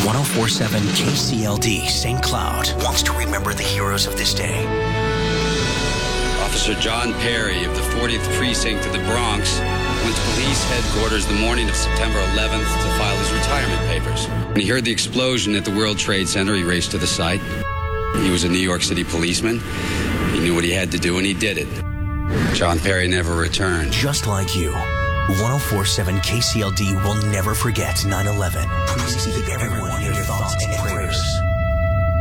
1047 KCLD St. Cloud wants to remember the heroes of this day. Officer John Perry of the 40th Precinct of the Bronx went to police headquarters the morning of September 11th to file his retirement papers. When he heard the explosion at the World Trade Center, he raced to the site. He was a New York City policeman. He knew what he had to do, and he did it. John Perry never returned. Just like you, 1047 KCLD will never forget 9/11. Please keep everyone in your thoughts and prayers.